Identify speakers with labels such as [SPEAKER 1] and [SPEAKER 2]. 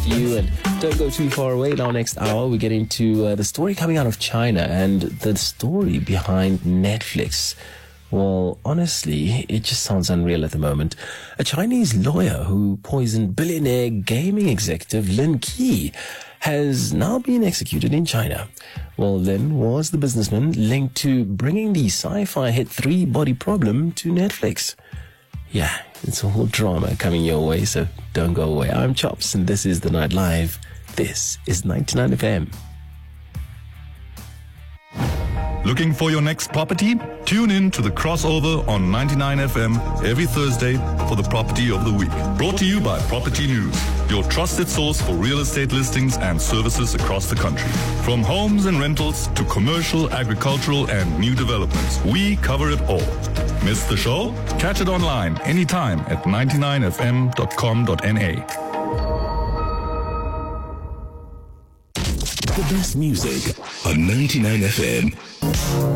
[SPEAKER 1] you. And don't go too far away. Now, next hour, we get into the story coming out of China and the story behind Netflix. Well, honestly, it just sounds unreal at the moment. A Chinese lawyer who poisoned billionaire gaming executive Lin Ke has now been executed in China. Well, Lin was the businessman linked to bringing the sci-fi hit Three Body Problem to Netflix. Yeah, it's a whole drama coming your way, so don't go away. I'm Chops, and this is The Night Live. This is 99 FM.
[SPEAKER 2] Looking for your next property? Tune in to the crossover on 99 FM every Thursday for the Property of the Week. Brought to you by Property News, your trusted source for real estate listings and services across the country. From homes and rentals to commercial, agricultural and new developments, we cover it all. Miss the show? Catch it online anytime at 99fm.com.na.
[SPEAKER 3] The best music on 99 FM.